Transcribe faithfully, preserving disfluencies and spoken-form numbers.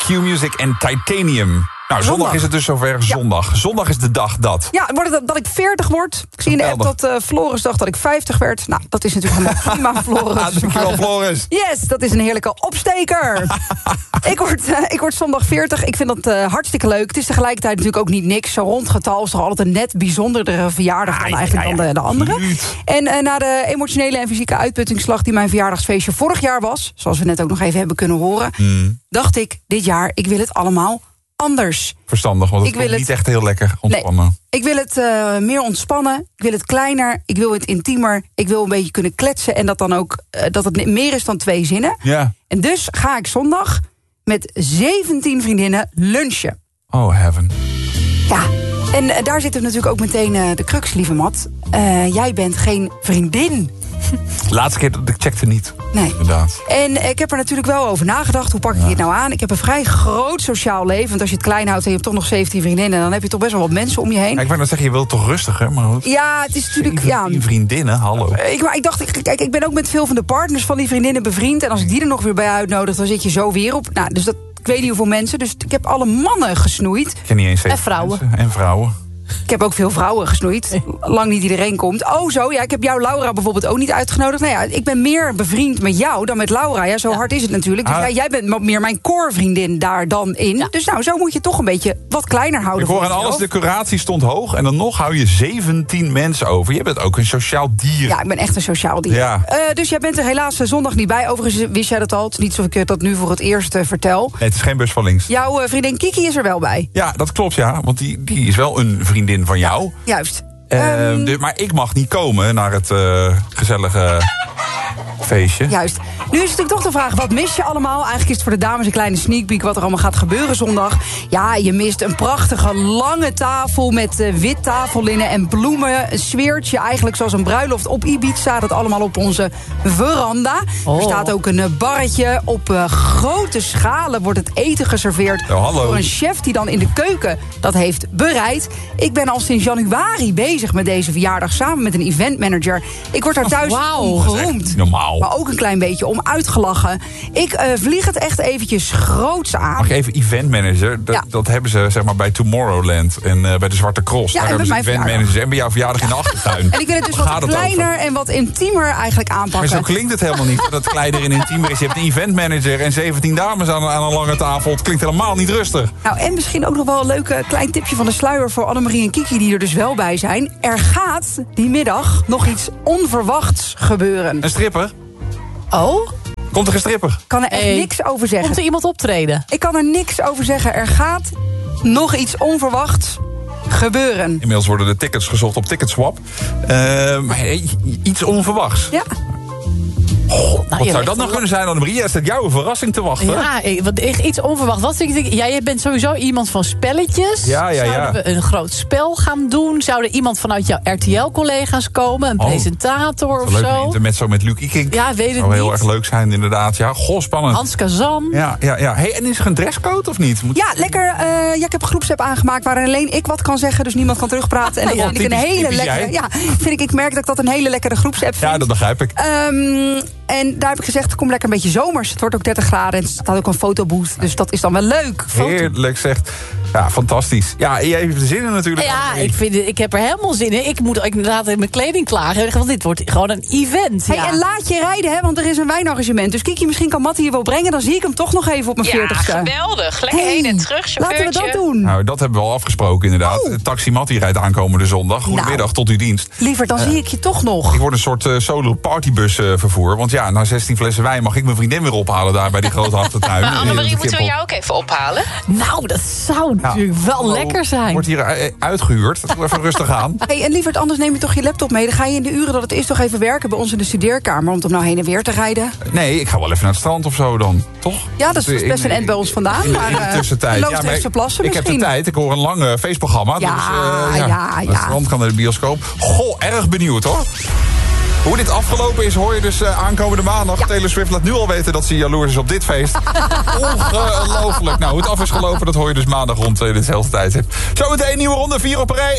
Q-Music en Titanium. Nou, zondag. zondag is het dus zover. Zondag. Ja. Zondag is de dag dat. Ja, wordt het dat ik veertig word. Ik zie in de app dat uh, Floris dacht dat ik vijftig werd. Nou, dat is natuurlijk helemaal prima, Floris. Dankjewel, Floris. Yes, dat is een heerlijke opsteker. ik, word, uh, ik word zondag veertig. Ik vind dat uh, hartstikke leuk. Het is tegelijkertijd natuurlijk ook niet niks. Zo'n rond getal is toch altijd een net bijzondere verjaardag dan eigenlijk ja, ja, dan de, de andere. Niet. En uh, na de emotionele en fysieke uitputtingsslag die mijn verjaardagsfeestje vorig jaar was, zoals we net ook nog even hebben kunnen horen, mm. dacht ik dit jaar, ik wil het allemaal anders. Verstandig, want het ik wil het niet echt heel lekker ontspannen. Nee, ik wil het uh, meer ontspannen. Ik wil het kleiner. Ik wil het intiemer. Ik wil een beetje kunnen kletsen. En dat dan ook uh, dat het meer is dan twee zinnen. Ja. En dus ga ik zondag met zeventien vriendinnen lunchen. Oh, heaven. Ja, en uh, daar zit er natuurlijk ook meteen uh, de crux, lieve Mat. Uh, jij bent geen vriendin. De laatste keer dat ik checkte niet. Nee. Inderdaad. En ik heb er natuurlijk wel over nagedacht. Hoe pak ik ja. dit nou aan? Ik heb een vrij groot sociaal leven. Want als je het klein houdt en je hebt toch nog zeventien vriendinnen, dan heb je toch best wel wat mensen om je heen. Ja, ik wou net zeggen, je wilt toch rustiger? Maar goed. Ja, het is natuurlijk. Ja, vriendinnen, hallo. Ik, maar ik dacht, kijk, ik ben ook met veel van de partners van die vriendinnen bevriend. En als ik die er nog weer bij uitnodig, dan zit je zo weer op. Nou, dus dat, ik weet niet hoeveel mensen. Dus ik heb alle mannen gesnoeid. Ik ken niet eens en vrouwen. En vrouwen. Ik heb ook veel vrouwen gesnoeid. Lang niet iedereen komt. Oh zo, ja, ik heb jou, Laura, bijvoorbeeld ook niet uitgenodigd. Nou ja, ik ben meer bevriend met jou dan met Laura. Ja, zo ja. hard is het natuurlijk. Dus ah. ja, jij bent meer mijn core-vriendin daar dan in. Ja. Dus nou, zo moet je toch een beetje wat kleiner houden. Ik hoor aan alles, de curatie stond hoog. En dan nog hou je zeventien mensen over. Je bent ook een sociaal dier. Ja, ik ben echt een sociaal dier. Ja. Uh, dus jij bent er helaas zondag niet bij. Overigens wist jij dat al. Het is niet zo ik dat nu voor het eerst uh, vertel. Nee, het is geen bus van links. Jouw uh, vriendin Kiki is er wel bij. Ja, dat klopt, ja. Want die, die is wel een vriendin van jou. Juist. Uh, um, dus, maar ik mag niet komen naar het uh, gezellige feestje. Juist. Nu is het natuurlijk toch de vraag, wat mis je allemaal? Eigenlijk is het voor de dames een kleine sneak peek wat er allemaal gaat gebeuren zondag. Ja, je mist een prachtige lange tafel met uh, wit tafellinnen en bloemen. Een sfeertje, eigenlijk zoals een bruiloft op Ibiza. Dat allemaal op onze veranda. Oh. Er staat ook een uh, barretje. Op uh, grote schalen wordt het eten geserveerd. Oh, hallo. Door een chef die dan in de keuken dat heeft bereid. Ik ben al sinds januari bezig met deze verjaardag samen met een eventmanager. Ik word daar thuis oh, wow. om geroemd. Normaal. Maar ook een klein beetje om uitgelachen. Ik uh, vlieg het echt eventjes groots aan. Mag je even eventmanager? Dat, ja. dat hebben ze zeg maar bij Tomorrowland en uh, bij de Zwarte Cross. Ja, daar hebben ze eventmanagers en bij jouw verjaardag ja. in de achtertuin. En ik wil het dus wat kleiner en wat intiemer eigenlijk aanpakken. Maar zo klinkt het helemaal niet. Dat het kleiner en intiemer is. Je hebt een eventmanager en zeventien dames aan, aan een lange tafel. Het klinkt helemaal niet rustig. Nou, en misschien ook nog wel een leuk uh, klein tipje van de sluier voor Annemarie en Kiki, die er dus wel bij zijn. Er gaat die middag nog iets onverwachts gebeuren. Een stripper? Oh? Komt er een stripper? Ik kan er echt hey. niks over zeggen. Komt er iemand optreden? Ik kan er niks over zeggen. Er gaat nog iets onverwachts gebeuren. Inmiddels worden de tickets gezocht op Ticketswap. Uh, maar hey, iets onverwachts. Ja. Oh, nou, wat zou dat nou kunnen zijn, Annemarie? Er staat jou een verrassing te wachten. Ja, wat, iets onverwacht. Wat denk ik? Ja, jij bent sowieso iemand van spelletjes. Ja, ja, ja. Zouden we een groot spel gaan doen? Zou er iemand vanuit jouw R T L-collega's komen? Een oh, presentator of zo? Leuk, met zo met Luc Ikink. Ja, weet het zou niet. heel erg leuk zijn, inderdaad. Ja, goh, spannend. Hans Kazan. Ja, ja, ja. Hey, en is er een dresscode of niet? Moet... Ja, lekker. Uh, ja, ik heb een groepsapp aangemaakt waar alleen ik wat kan zeggen, dus niemand kan terugpraten. En dat ja, vind ik een hele lekkere. Ja, vind ik, ik merk dat ik dat een hele lekkere groepsapp vind. Ja, dat begrijp ik. Um, en daar heb ik gezegd, kom lekker een beetje zomers. Het wordt ook dertig graden en er staat ook een fotobooth. Dus dat is dan wel leuk. Foto. Heerlijk, zegt. Ja, fantastisch. Ja, jij heeft er zin in natuurlijk. Ja, ik, vind het, ik heb er helemaal zin in. Ik moet inderdaad mijn kleding klaar. Want dit wordt gewoon een event. Hey, ja. En laat je rijden, hè, want er is een wijnarrangement. Dus Kiki, misschien kan Mattie je wel brengen. Dan zie ik hem toch nog even op mijn veertigste. Ja, geweldig. Lekker hey, heen en terug, chauffeurtje. Laten we dat doen. Nou, dat hebben we al afgesproken inderdaad. Oh. Taxi Mattie rijdt aankomende zondag. Goedemiddag, nou, tot uw dienst. Liever, dan uh, zie ik je toch nog. Ik word een soort uh, solo partybus uh, vervoer. Want ja, na zestien flessen wijn mag ik mijn vriendin weer ophalen daar bij die grote achtertuin. Maar Annemarie, moeten we jou ook even ophalen? Nou, dat zou natuurlijk ja. wel oh, lekker zijn. Wordt hier uitgehuurd. Doe even rustig aan. Hey, en lieverd, anders neem je toch je laptop mee. Dan ga je in de uren dat het is toch even werken bij ons in de studeerkamer. Om toch nou heen en weer te rijden. Nee, ik ga wel even naar het strand of zo dan. Toch? Ja, dat is best een end bij ons vandaan. In, in, in de tussentijd. Ja, maar ik, plassen ik heb de tijd. Ik hoor een lang uh, feestprogramma. Ja, dus, uh, ja, ja, ja. Het strand kan naar de bioscoop. Goh, erg benieuwd hoor. Hoe dit afgelopen is, hoor je dus uh, aankomende maandag. Ja. Taylor Swift laat nu al weten dat ze jaloers is op dit feest. Ongelooflijk. Nou, hoe het af is gelopen, dat hoor je dus maandag rond uh, ditzelfde tijdstip. Zometeen nieuwe ronde, vier op een rij.